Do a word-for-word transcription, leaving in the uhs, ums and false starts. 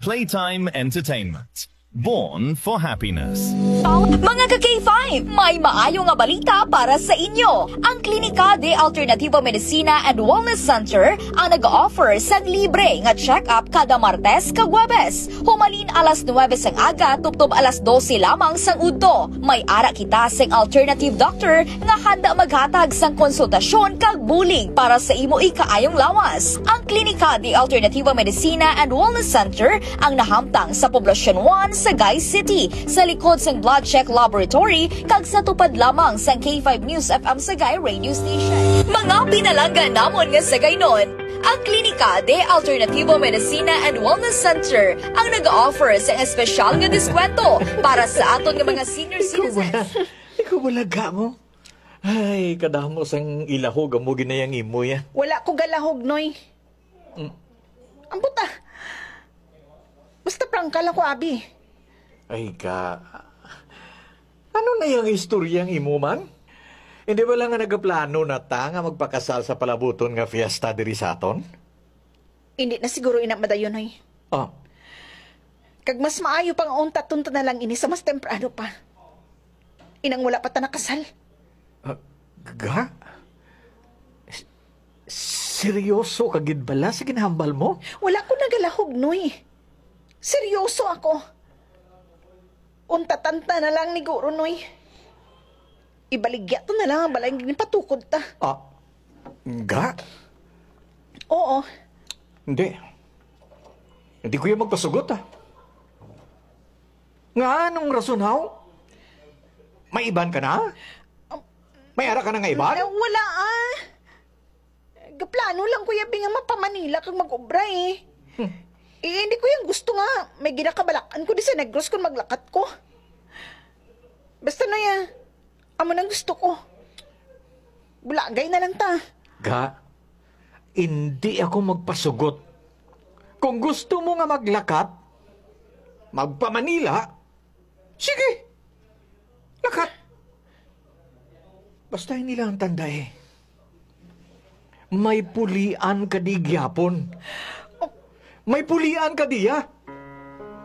Playtime Entertainment. Born for happiness. Mga ka-K five, may maayo nga balita para sa inyo. Ang Klinika de Alternativo Medicina and Wellness Center ang nag-offer sa libre nga check-up kada Martes kag Huwebes. Humalin alas nuwebe sang aga tubtob alas dose lamang sang udto. May ara kita sang alternative doctor nga handa maghatag sang konsultasyon kag bulig para sa imo ikaayong lawas. Ang Klinika de Alternativo Medicina and Wellness Center ang nahamtang sa Poblacion one, Sagay City, sa likod sang Blood Check Laboratory kag sa tupad lamang sang K five News F M Sagay Radio Station. Mga pinalanggan namon nga Sagay nun, ang Klinika de Alternativo Medicina and Wellness Center ang nag-offer sa espesyal nga diskwento para sa aton nga mga senior citizens. Ikaw wala ka mo? Ay, kadamo sang ilahog mo ginayang imo ya. Wala ko galahog, Noy. Mm. Ang puta. Basta prangka lang ko, Abi. Ay ka, ano na yung istoryang imo man? Hindi ba lang nga nagaplano na ta nga magpakasal sa palabuton nga fiesta diri sa aton? Hindi na siguro ina madayon, Noy. Oh, Kag mas maayo pang unta-tunta na lang ini sa mas temprano pa. Inang wala pa ta nakasal. uh, ga? S- Seryoso ka gid bala sa ginhambal mo? Wala ko nagalahog, Noy. Seryoso ako. Unta-tanta na lang ni Guro, Noy. Ibaligya to na lang ang balay ng patukod ta. Ah, ga? Oo. Hindi. Hindi ko yung magpasugot ah. Nga anong rason haw? May iban ka na? May ara ka na nga iban? Eh, wala ah. Gaplano lang kuya Bing nga mapamanila kag mag-obra eh. Hmm. Eh, hindi ko yung gusto nga. May ginakabalakan ko di sa Negros kung maglakat ko. Basta na yan. Amo nang gusto ko. Bulagay na lang ta. Ga, hindi ako magpasugot. Kung gusto mo nga maglakat, magpa-Manila, sige, lakat. Basta hindi lang tanda eh. May pulian ka di gyapon. May pulian ka diya.